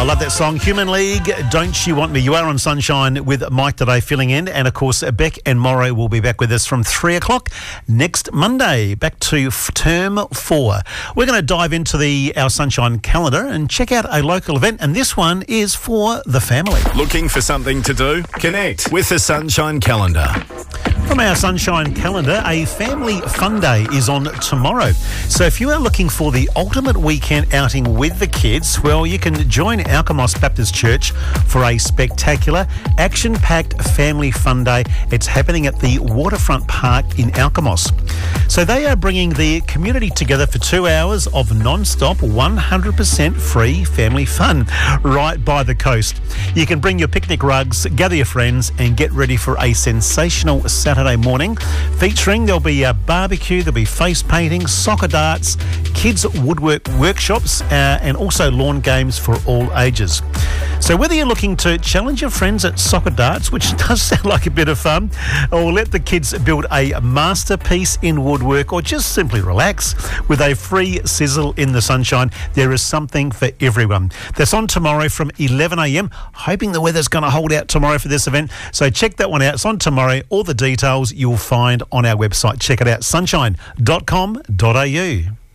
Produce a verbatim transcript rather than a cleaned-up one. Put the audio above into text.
love that song, Human League, Don't You Want Me? You are on Sunshine with Mike today, filling in. And, of course, Beck and Morrow will be back with us from three o'clock next Monday, back to f- term four. We're going to dive into the our Sunshine calendar and check out a local event, and this one is for the family. Looking for something to do? Connect with the Sunshine calendar. From our Sunshine calendar, a family fun day is on tomorrow. So if you are looking for the ultimate weekend outing with the kids, well, you can join Alkimos Baptist Church for a spectacular, action-packed family fun day. It's happening at the Waterfront Park in Alkimos. So they are bringing the community together for two hours of non-stop, one hundred percent free family fun right by the coast. You can bring your picnic rugs, gather your friends and get ready for a sensational Saturday morning featuring, there'll be a barbecue, there'll be face painting, soccer darts, kids woodwork workshops uh, and also lawn games for all ages. So whether you're looking to challenge your friends at soccer darts, which does sound like a bit of fun, or let the kids build a masterpiece in woodwork, or just simply relax with a free sizzle in the sunshine, there is something for everyone. That's on tomorrow from eleven a.m. Hoping the weather's going to hold out tomorrow for this event. So check that one out. It's on tomorrow. All the details you'll find on our website. Check it out, sunshine dot com dot a u.